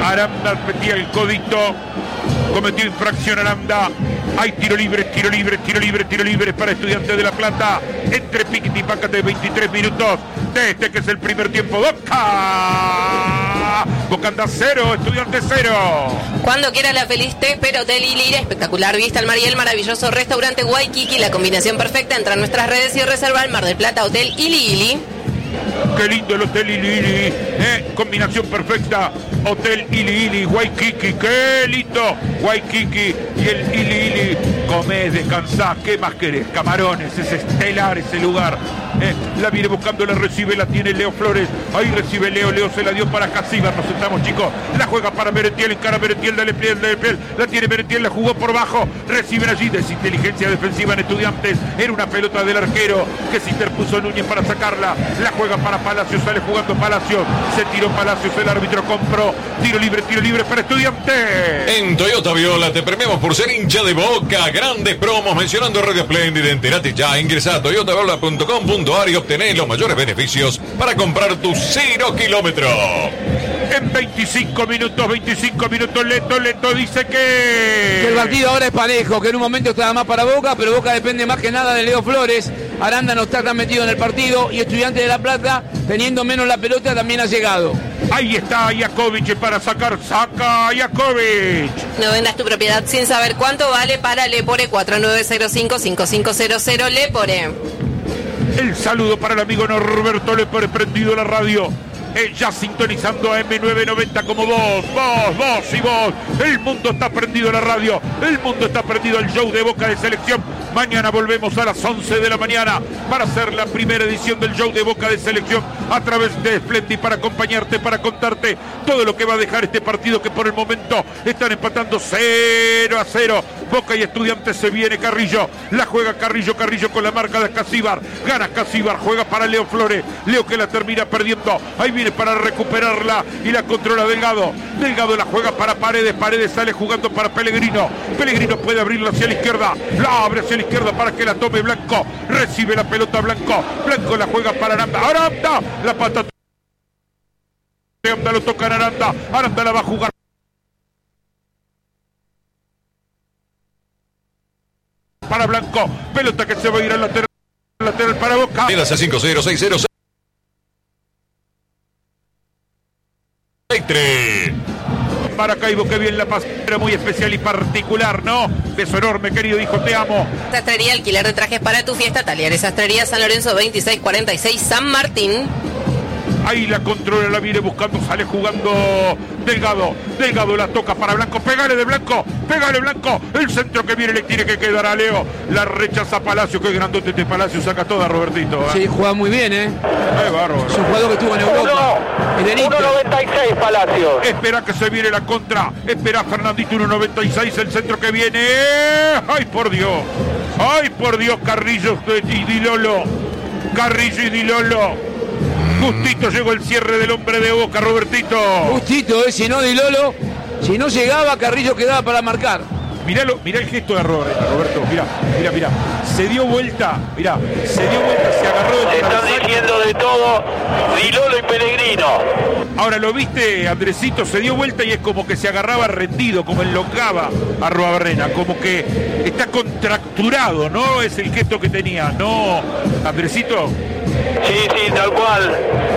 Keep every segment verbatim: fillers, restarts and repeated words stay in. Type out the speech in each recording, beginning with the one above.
Aranda metía el codito, cometió infracción Aranda. Hay tiro libre, tiro libre, tiro libre, tiro libre para Estudiantes de La Plata. Entre piquete y pácate de veintitrés minutos de este que es el primer tiempo. Boca. Boca anda cero, Estudiantes cero. Cuando quiera la feliz te espera Hotel Ili, espectacular vista al mar y el maravilloso restaurante Waikiki, la combinación perfecta. Entra a nuestras redes y reserva el Mar del Plata Hotel Ili Ili. Qué lindo el Hotel Ili Ili, ¿eh? Combinación perfecta, Hotel Ili Ili, Waikiki, qué lindo, Waikiki y el Ili Ili, comés, descansás, ¿qué más querés? Camarones, es estelar ese lugar, ¿eh? La viene buscando, la recibe, la tiene Leo Flores, ahí recibe Leo, Leo se la dio para Casíbar, nos sentamos chicos, la juega para Merentiel, encara Merentiel, dale piel, dale piel, la tiene Merentiel, la jugó por bajo, reciben allí, desinteligencia defensiva en Estudiantes, era una pelota del arquero que se interpuso Núñez para sacarla, la juega para Palacios, sale jugando Palacios, se tiró Palacios, el árbitro compró, tiro libre, tiro libre para Estudiantes. En Toyota Viola te premiamos por ser hincha de Boca, grandes promos mencionando Radio Espléndida, enterate ya, ingresa a toyota viola punto com punto a r y obtenés los mayores beneficios para comprar tu cero kilómetro. En veinticinco minutos, veinticinco minutos, Leto, Leto dice que... que el partido ahora es parejo, que en un momento estaba más para Boca, pero Boca depende más que nada de Leo Flores. Aranda no está tan metido en el partido y Estudiantes de La Plata, teniendo menos la pelota, también ha llegado. Ahí está Jakovic para sacar, saca Jakovic. No vendas tu propiedad sin saber cuánto vale para Lepore cuatro nueve cero cinco cinco cinco cero cero Lepore. El saludo para el amigo Norberto Lepore, prendido la radio. Eh, ya sintonizando a eme novecientos noventa como vos, vos, vos y vos. El mundo está prendido a la radio, el mundo está prendido al show de Boca de Selección. Mañana volvemos a las once de la mañana para hacer la primera edición del show de Boca de Selección a través de Splendid, para acompañarte, para contarte todo lo que va a dejar este partido que por el momento están empatando cero a cero. Boca y Estudiantes, se viene Carrillo, la juega Carrillo, Carrillo con la marca de Casíbar, gana Casíbar, juega para Leo Flores, Leo que la termina perdiendo, ahí viene para recuperarla y la controla Delgado, Delgado la juega para Paredes, Paredes sale jugando para Pellegrino, Pellegrino puede abrirla hacia la izquierda, la abre hacia la izquierda para que la tome Blanco, recibe la pelota Blanco, Blanco la juega para Aranda, Aranda, la pata, Aranda lo toca en Aranda, Aranda la va a jugar para Blanco, pelota que se va a ir al lateral, lateral para Boca. Tienes a cinco cero seis cero seis tres. Maracaibo, que bien la pasera, muy especial y particular, ¿no? Beso enorme, querido hijo, te amo. Sastrería, alquiler de trajes para tu fiesta, Talleres Sastrería San Lorenzo veintiséis cuarenta y seis San Martín. Ahí la controla, la viene buscando, sale jugando Delgado. Delgado la toca para Blanco. Pégale de Blanco, pégale Blanco. El centro que viene le tiene que quedar a Leo. La rechaza Palacio, que grandote este Palacio, saca toda Robertito. ¿eh? Sí, juega muy bien, ¿eh? Qué bárbaro. Es un jugador que estuvo en Europa. uno noventa y seis Palacio. Espera que se viene la contra. Espera Fernandito, uno noventa y seis. El centro que viene. ¡Ay, por Dios! ¡Ay, por Dios! Carrillo y Dilolo. Carrillo y Dilolo. Justito llegó el cierre del hombre de Boca, Robertito. Justito, ¿eh? Si no de Lolo, si no llegaba, Carrillo quedaba para marcar. Miralo, mirá el gesto de Roberto, Roberto, mirá, mirá, mirá. Se dio vuelta, mirá, se dio vuelta, se agarró del Se están diciendo de todo Dilolo y Pellegrino. Ahora, ¿lo viste, Andresito? Se dio vuelta y es como que se agarraba rendido, como enlongaba a Arruabarrena, como que está contracturado, ¿no? Es el gesto que tenía, ¿no, Andresito? Sí, sí, tal cual.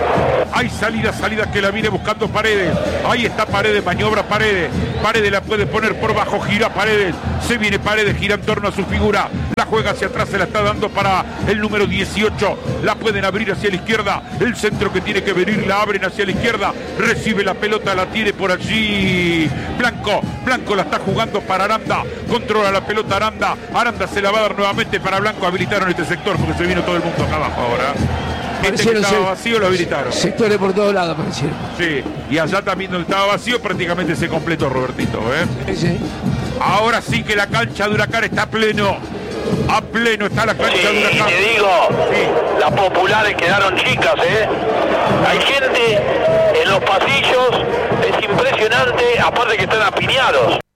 Hay salida, salida que la viene buscando Paredes. Ahí está Paredes, maniobra Paredes. Paredes la puede poner por bajo, gira Paredes. Se viene Paredes, gira en torno a su figura. La juega hacia atrás, se la está dando para el número dieciocho. La pueden abrir hacia la izquierda. El centro que tiene que venir, la abren hacia la izquierda. Recibe la pelota, la tiene por allí. Blanco, Blanco la está jugando para Aranda. Controla la pelota Aranda. Aranda se la va a dar nuevamente para Blanco. Habilitaron este sector porque se vino todo el mundo acá abajo ahora. Este que estaba vacío lo habilitaron. Sectores por todos lados aparecieron. Sí, y allá también donde estaba vacío prácticamente se completó, Robertito, ¿eh? Sí. Ahora sí que la cancha de Huracán está a pleno. A pleno está la cancha Sí, de Huracán. te digo, Sí. las populares quedaron chicas, ¿eh? Hay gente en los pasillos, es impresionante, aparte que están apiñados.